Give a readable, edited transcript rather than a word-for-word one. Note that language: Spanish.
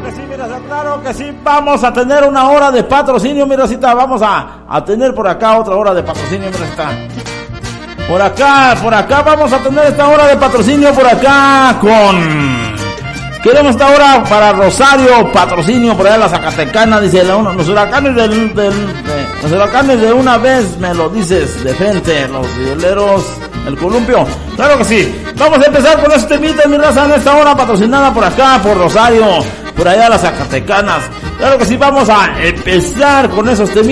Claro que sí, vamos a tener una hora de patrocinio, mira, cita, vamos a tener por acá otra hora de patrocinio, mira, cita. Por acá vamos a tener esta hora de patrocinio por acá queremos esta hora para Rosario, patrocinio por allá la Zacatecana, dice los huracanes los huracanes de una vez me lo dices de frente, los violeros, el columpio, claro que sí. Vamos a empezar con este temita, mi raza, en esta hora patrocinada por acá, por Rosario, por allá las Zacatecanas, claro que sí, vamos a empezar con esos temitas.